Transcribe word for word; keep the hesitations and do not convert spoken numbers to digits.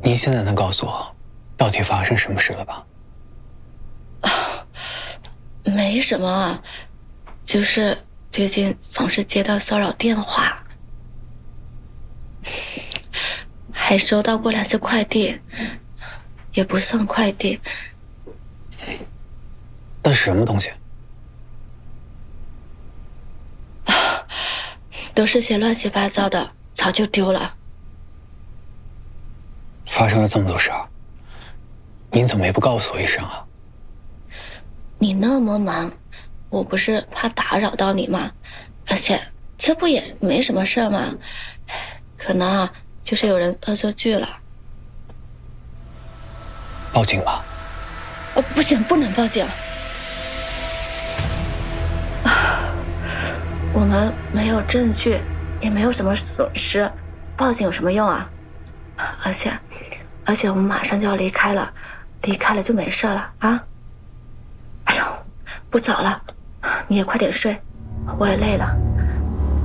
您现在能告诉我，到底发生什么事了吧？ 啊，没什么啊，就是最近总是接到骚扰电话，还收到过两次快递，也不算快递。 那是什么东西？ 啊，都是些乱七八糟的，早就丢了。 发生了这么多事儿，您怎么也不告诉我一声啊？ 你那么忙，我不是怕打扰到你吗？而且这不也没什么事儿吗？可能啊，就是有人恶作剧了。 报警吧。 哦，不行，不能报警。啊，我们没有证据，也没有什么损失，报警有什么用啊？而且，而且我们马上就要离开了，离开了就没事了啊！哎呦，不早了，你也快点睡，我也累了。